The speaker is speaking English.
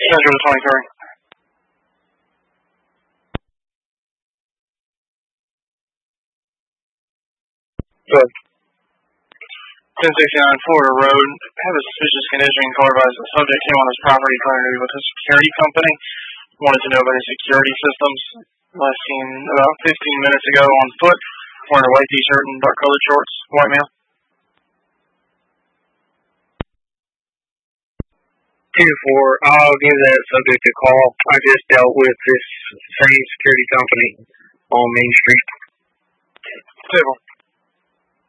Central to 23. Good. 1069 Florida Road. Have a suspicious condition caused by the subject came on his property claiming with a security company. Wanted to know about his security systems. Last seen about 15 minutes ago on foot, wearing a white t-shirt and dark colored shorts. White male. 2-4, I'll give that subject a call. I just dealt with this same security company on Main Street. Table.